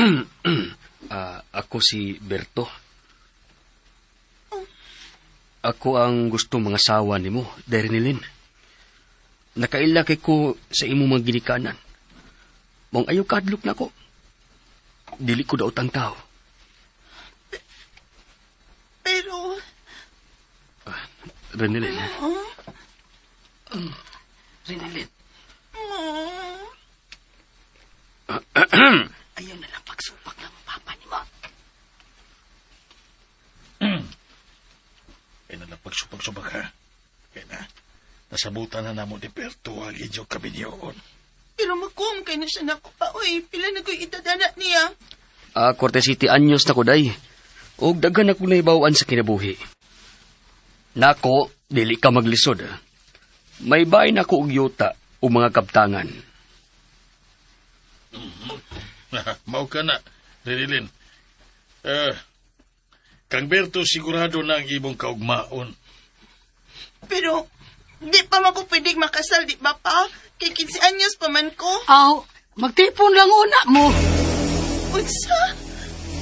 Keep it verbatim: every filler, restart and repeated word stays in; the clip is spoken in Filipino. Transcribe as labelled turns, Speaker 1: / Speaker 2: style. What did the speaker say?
Speaker 1: uh, ako si Berto. Ako ang gusto mga asawa ni mo, Darinilin. Nakailakay ko sa imo mga ginikanan. Mong ayaw kadlok na ko. Dili ko daw tang tao.
Speaker 2: Pero...
Speaker 1: Uh, Renilin.
Speaker 2: Huh?
Speaker 1: Uh, Renilin.
Speaker 2: Uh, ayaw na lang pagsupak ng papa ni mo.
Speaker 3: Kaya na lang pagsupak-supak ha. Kaya na, nasabutan na namo ni Berto ang inyong kabinyoon.
Speaker 2: Pero makum kay na siya na ko pa, oy. Pila na ko'y itadana niya.
Speaker 1: Ah, uh, Cortesity anyos na ko, day. O daghan ako na ibawaan sa kinabuhi. Nako, dili ka maglisod. Ah. May bahay na ko og yuta o mga kaptangan.
Speaker 3: Mm-hmm. Mau ka na, Renilin. Eh, uh, Kang Berto sigurado na ang ibong kaugmaon.
Speaker 2: Pero, di pa man ko pwedeng makasal, di ba pa? Kay fifteen anyos pa man ko.
Speaker 4: Aw, magtipon lang una mo.
Speaker 2: Unsa?